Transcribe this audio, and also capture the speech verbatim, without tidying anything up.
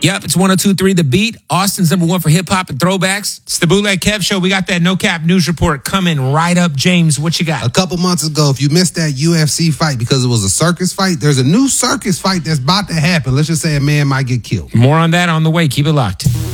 Yep, it's one oh two point three The Beat. Austin's number one for hip-hop and throwbacks. It's the Bootleg Kev Show. We got that No Cap News Report coming right up. James, what you got? A couple months ago, if you missed that U F C fight because it was a circus fight, there's a new circus fight that's about to happen. Let's just say a man might get killed. More on that on the way. Keep it locked.